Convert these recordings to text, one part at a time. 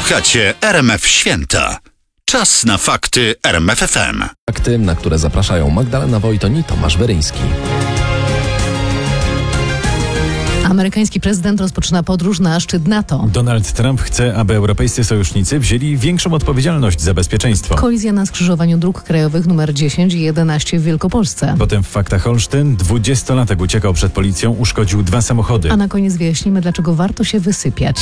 Słuchacie RMF Święta. Czas na fakty RMF FM. Fakty, na które zapraszają Magdalena Wojton i Tomasz Weryński. Amerykański prezydent rozpoczyna podróż na szczyt NATO. Donald Trump chce, aby europejscy sojusznicy wzięli większą odpowiedzialność za bezpieczeństwo. Kolizja na skrzyżowaniu dróg krajowych nr 10 i 11 w Wielkopolsce. Potem w faktach Olsztyn 20-latek uciekał przed policją, uszkodził 2 samochody. A na koniec wyjaśnimy, dlaczego warto się wysypiać.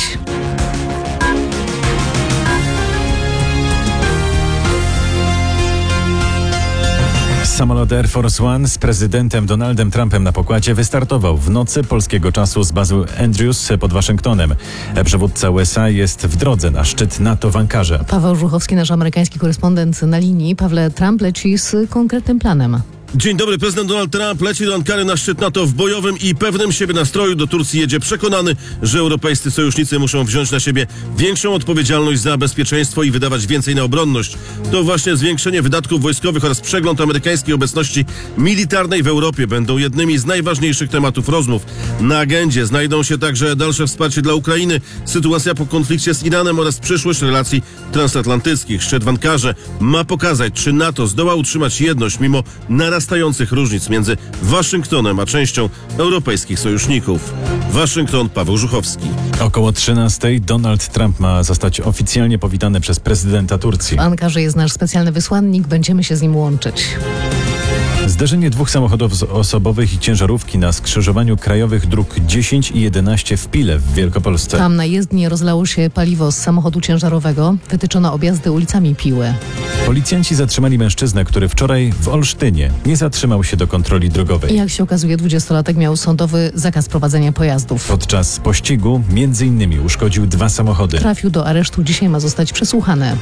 Samolot Air Force One z prezydentem Donaldem Trumpem na pokładzie wystartował w nocy polskiego czasu z bazy Andrews pod Waszyngtonem. Przywódca USA jest w drodze na szczyt NATO w Ankarze. Paweł Żuchowski, nasz amerykański korespondent na linii. Pawle, Trump leci z konkretnym planem. Dzień dobry, prezydent Donald Trump leci do Ankary na szczyt NATO w bojowym i pewnym siebie nastroju. Do Turcji jedzie przekonany, że europejscy sojusznicy muszą wziąć na siebie większą odpowiedzialność za bezpieczeństwo i wydawać więcej na obronność. To właśnie zwiększenie wydatków wojskowych oraz przegląd amerykańskiej obecności militarnej w Europie będą jednymi z najważniejszych tematów rozmów. Na agendzie znajdą się także dalsze wsparcie dla Ukrainy, sytuacja po konflikcie z Iranem oraz przyszłość relacji transatlantyckich. Szczyt w Ankarze ma pokazać, czy NATO zdoła utrzymać jedność mimo narastających różnic między Waszyngtonem a częścią europejskich sojuszników. Waszyngton, Paweł Żuchowski. Około 13:00 Donald Trump ma zostać oficjalnie powitany przez prezydenta Turcji. W Ankarze jest nasz specjalny wysłannik, będziemy się z nim łączyć. Zderzenie 2 samochodów osobowych i ciężarówki na skrzyżowaniu krajowych dróg 10 i 11 w Pile w Wielkopolsce. Tam na jezdni rozlało się paliwo z samochodu ciężarowego. Wytyczono objazdy ulicami Piły. Policjanci zatrzymali mężczyznę, który wczoraj w Olsztynie nie zatrzymał się do kontroli drogowej. Jak się okazuje, 20-latek miał sądowy zakaz prowadzenia pojazdów. Podczas pościgu m.in. uszkodził 2 samochody. Trafił do aresztu, dzisiaj ma zostać przesłuchany.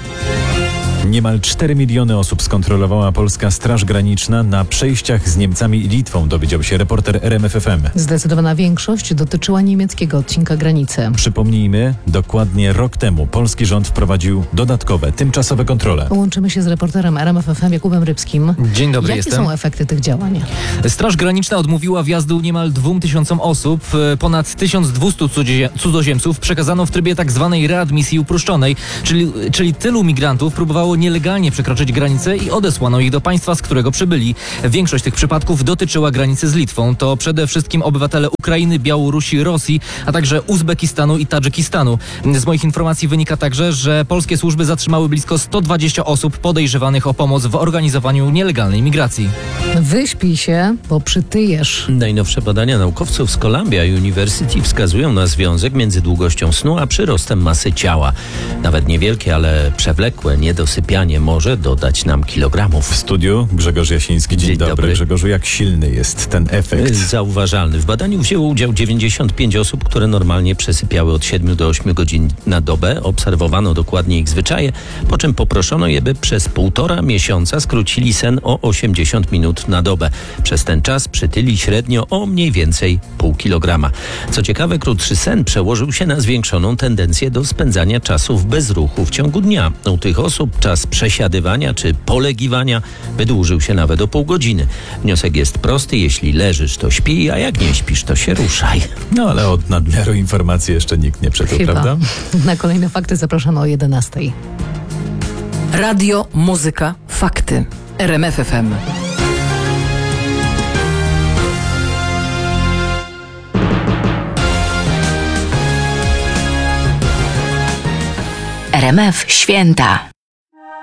Niemal 4 miliony osób skontrolowała polska Straż Graniczna na przejściach z Niemcami i Litwą, dowiedział się reporter RMF FM. Zdecydowana większość dotyczyła niemieckiego odcinka granicy. Przypomnijmy, dokładnie rok temu polski rząd wprowadził dodatkowe, tymczasowe kontrole. Łączymy się z reporterem RMF FM Jakubem Rybskim. Dzień dobry, Jakie jestem. są efekty tych działań? Straż Graniczna odmówiła wjazdu niemal 2000 osób. Ponad 1200 cudzoziemców przekazano w trybie tak zwanej readmisji uproszczonej, czyli tylu migrantów próbowało nielegalnie przekroczyć granicę i odesłano ich do państwa, z którego przybyli. Większość tych przypadków dotyczyła granicy z Litwą. To przede wszystkim obywatele Ukrainy, Białorusi, Rosji, a także Uzbekistanu i Tadżykistanu. Z moich informacji wynika także, że polskie służby zatrzymały blisko 120 osób podejrzewanych o pomoc w organizowaniu nielegalnej migracji. Wyśpij się, bo przytyjesz. Najnowsze badania naukowców z Columbia University wskazują na związek między długością snu a przyrostem masy ciała. Nawet niewielkie, ale przewlekłe niedosypianie może dodać nam kilogramów. W studiu Grzegorz Jasiński. Dzień dobry. Grzegorzu, jak silny jest ten efekt? Zauważalny. W badaniu wzięło udział 95 osób, które normalnie przesypiały od 7 do 8 godzin na dobę. Obserwowano dokładnie ich zwyczaje, po czym poproszono je, by przez 1,5 miesiąca skrócili sen o 80 minut na dobę. Przez ten czas przytyli średnio o mniej więcej pół kilograma. Co ciekawe, krótszy sen przełożył się na zwiększoną tendencję do spędzania czasu w bezruchu w ciągu dnia. U tych osób czas przesiadywania czy polegiwania wydłużył się nawet o pół godziny. Wniosek jest prosty: jeśli leżysz, to śpij, a jak nie śpisz, to się ruszaj. No ale od nadmiaru informacji jeszcze nikt nie przetył, Chyba. prawda? Na kolejne fakty zapraszamy o 11:00. Radio, muzyka, fakty. RMF FM. RMF Święta.